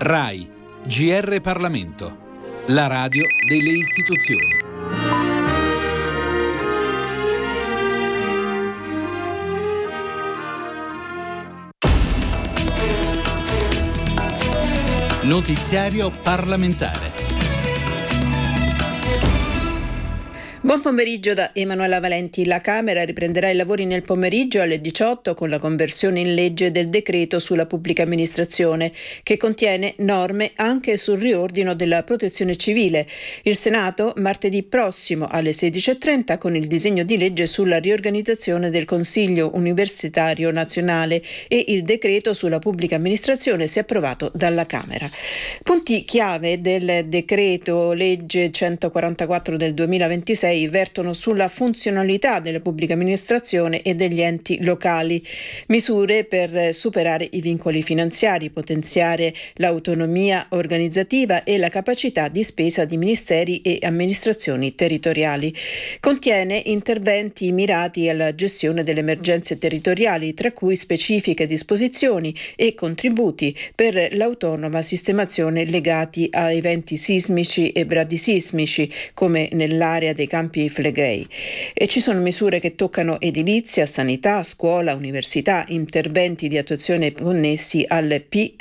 RAI, GR Parlamento, la radio delle istituzioni. Notiziario parlamentare. Buon pomeriggio da Emanuela Valenti. La Camera riprenderà i lavori nel pomeriggio alle 18 con la conversione in legge del decreto sulla pubblica amministrazione, che contiene norme anche sul riordino della protezione civile. Il Senato martedì prossimo alle 16:30 con il disegno di legge sulla riorganizzazione del Consiglio Universitario Nazionale e il decreto sulla pubblica amministrazione, se approvato dalla Camera. Punti chiave del decreto legge 144 del 2026 vertono sulla funzionalità della pubblica amministrazione e degli enti locali, misure per superare i vincoli finanziari, potenziare l'autonomia organizzativa e la capacità di spesa di ministeri e amministrazioni territoriali. Contiene interventi mirati alla gestione delle emergenze territoriali, tra cui specifiche disposizioni e contributi per l'autonoma sistemazione legati a eventi sismici e bradisismici, come nell'area dei Campi Flegrei. E ci sono misure che toccano edilizia, sanità, scuola, università, interventi di attuazione connessi al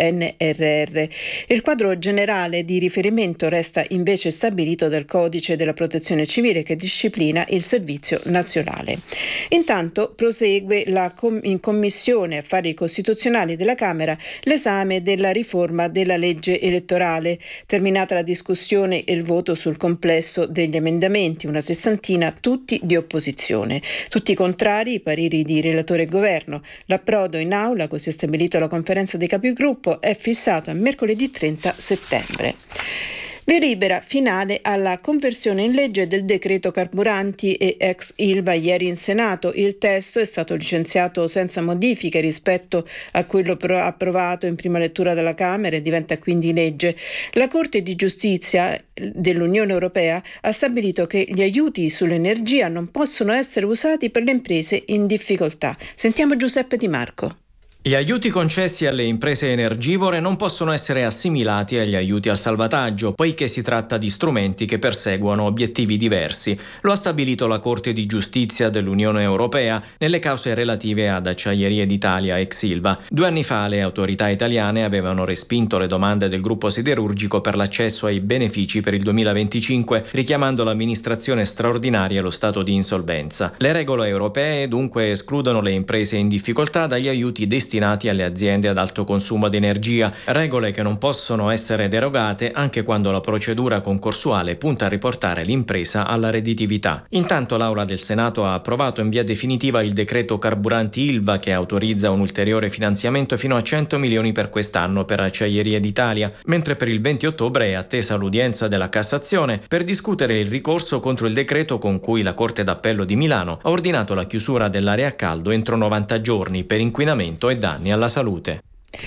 PNRR. Il quadro generale di riferimento resta invece stabilito dal Codice della Protezione Civile, che disciplina il servizio nazionale. Intanto prosegue in Commissione Affari Costituzionali della Camera l'esame della riforma della legge elettorale. Terminata la discussione e il voto sul complesso degli emendamenti, una sessantina, tutti di opposizione. Tutti contrari i pareri di relatore e governo. L'approdo in aula, così è stabilito alla conferenza dei capigruppo, è fissato a mercoledì 30 settembre. Via libera finale alla conversione in legge del decreto carburanti e ex Ilva ieri in Senato. Il testo è stato licenziato senza modifiche rispetto a quello approvato in prima lettura dalla Camera e diventa quindi legge. La Corte di Giustizia dell'Unione Europea ha stabilito che gli aiuti sull'energia non possono essere usati per le imprese in difficoltà. Sentiamo Giuseppe Di Marco. Gli aiuti concessi alle imprese energivore non possono essere assimilati agli aiuti al salvataggio, poiché si tratta di strumenti che perseguono obiettivi diversi. Lo ha stabilito la Corte di Giustizia dell'Unione Europea nelle cause relative ad Acciaierie d'Italia ex Ilva. 2 anni fa le autorità italiane avevano respinto le domande del gruppo siderurgico per l'accesso ai benefici per il 2025, richiamando l'amministrazione straordinaria e lo stato di insolvenza. Le regole europee dunque escludono le imprese in difficoltà dagli aiuti destinati alle aziende ad alto consumo di energia, regole che non possono essere derogate anche quando la procedura concorsuale punta a riportare l'impresa alla redditività. Intanto l'Aula del Senato ha approvato in via definitiva il decreto carburanti Ilva, che autorizza un ulteriore finanziamento fino a 100 milioni per quest'anno per Acciaierie d'Italia, mentre per il 20 ottobre è attesa l'udienza della Cassazione per discutere il ricorso contro il decreto con cui la Corte d'Appello di Milano ha ordinato la chiusura dell'area a caldo entro 90 giorni per inquinamento e danni alla salute.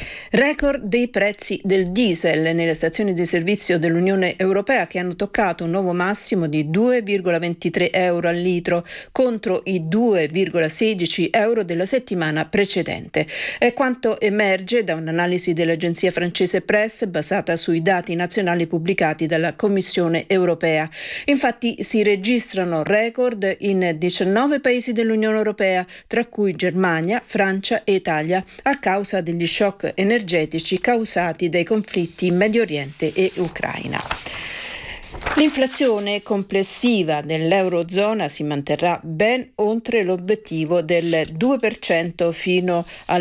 Record dei prezzi del diesel nelle stazioni di servizio dell'Unione Europea, che hanno toccato un nuovo massimo di 2,23 euro al litro contro i 2,16 euro della settimana precedente. È quanto emerge da un'analisi dell'agenzia francese Press basata sui dati nazionali pubblicati dalla Commissione Europea. Infatti si registrano record in 19 paesi dell'Unione Europea, tra cui Germania, Francia e Italia, a causa degli shock energetici causati dai conflitti in Medio Oriente e Ucraina. L'inflazione complessiva dell'Eurozona si manterrà ben oltre l'obiettivo del 2% fino al